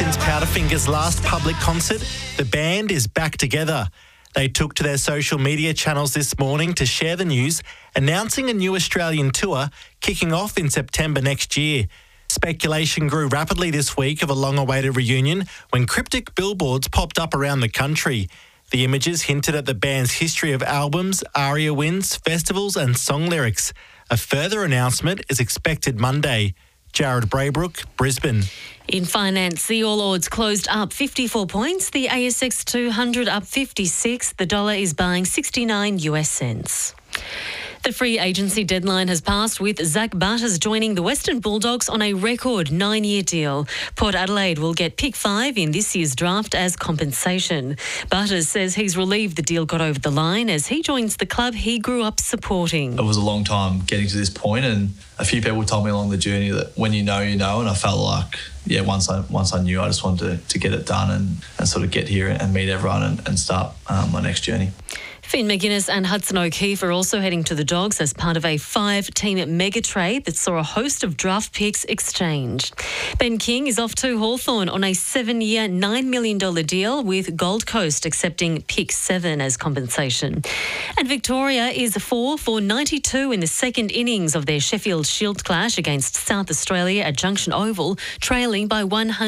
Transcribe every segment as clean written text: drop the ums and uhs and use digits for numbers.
Since Powderfinger's last public concert, the band is back together. They took to their social media channels this morning to share the news, announcing a new Australian tour kicking off in September next year. Speculation grew rapidly this week of a long-awaited reunion when cryptic billboards popped up around the country. The images hinted at the band's history of albums, ARIA wins, festivals and song lyrics. A further announcement is expected Monday. Jared Braybrook, Brisbane. In finance, the All Ords closed up 54 points. The ASX 200 up 56. The dollar is buying 69 US cents. The free agency deadline has passed with Zach Butters joining the Western Bulldogs on a record 9-year deal. Port Adelaide will get pick 5 in this year's draft as compensation. Butters says he's relieved the deal got over the line as he joins the club he grew up supporting. It was a long time getting to this point, and a few people told me along the journey that when you know, you know, and I felt like, once I knew, I just wanted to get it done and sort of get here and meet everyone and start my next journey. Finn McGuinness and Hudson O'Keefe are also heading to the Dogs as part of a 5-team mega trade that saw a host of draft picks exchanged. Ben King is off to Hawthorn on a 7-year, $9 million deal, with Gold Coast accepting pick 7 as compensation. And Victoria is 4 for 92 in the second innings of their Sheffield Shield clash against South Australia at Junction Oval, trailing by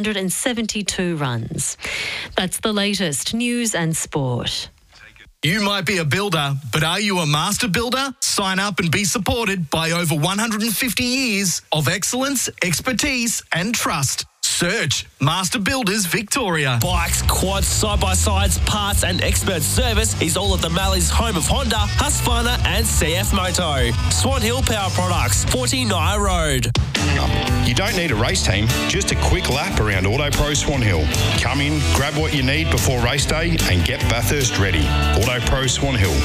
172 runs. That's the latest news and sport. You might be a builder, but are you a master builder? Sign up and be supported by over 150 years of excellence, expertise and trust. Search Master Builders Victoria. Bikes, quads, side-by-sides, parts and expert service is all at the Mallee's home of Honda, Husqvarna and CF Moto. Swan Hill Power Products, 49 Road. You don't need a race team, just a quick lap around Auto Pro Swan Hill. Come in, grab what you need before race day and get Bathurst ready. Auto Pro Swan Hill.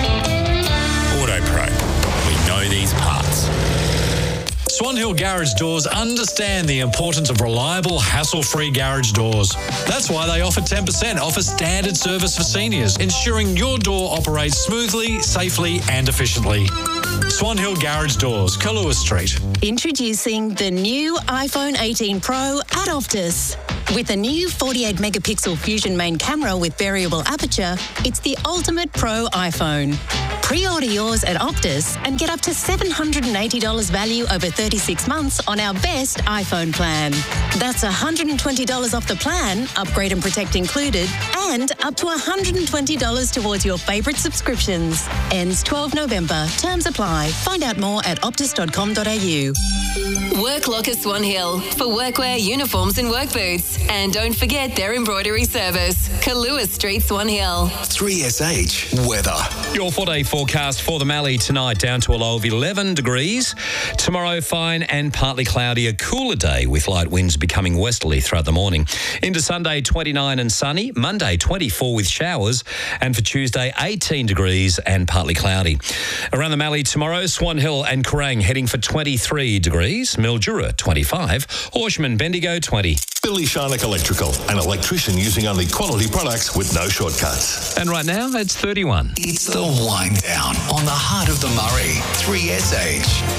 Auto Pro. We know these parts. Swan Hill Garage Doors understand the importance of reliable, hassle-free garage doors. That's why they offer 10% off a standard service for seniors, ensuring your door operates smoothly, safely and efficiently. Swan Hill Garage Doors, Kahlua Street. Introducing the new iPhone 18 Pro at Optus. With a new 48-megapixel Fusion main camera with variable aperture, it's the ultimate pro iPhone. Pre-order yours at Optus and get up to $780 value over 36 months on our best iPhone plan. That's $120 off the plan, upgrade and protect included, and up to $120 towards your favourite subscriptions. Ends 12 November. Terms apply. Find out more at optus.com.au. Work Locker Swan Hill for workwear, uniforms and work boots. And don't forget their embroidery service. Kahlua Street, Swan Hill. 3SH Weather. Your 4-day forecast for the Mallee tonight, down to a low of 11 degrees. Tomorrow, fine and partly cloudy, a cooler day with light winds becoming westerly throughout the morning. Into Sunday, 29 and sunny. Monday, 24 with showers. And for Tuesday, 18 degrees and partly cloudy. Around the Mallee tomorrow, Swan Hill and Kerrang heading for 23 degrees. Mildura, 25. Horsham and Bendigo, 20. Billy Sharnock Electrical, an electrician using only quality products with no shortcuts. And right now, it's 31. It's the wind down on the heart of the Murray. 3SH.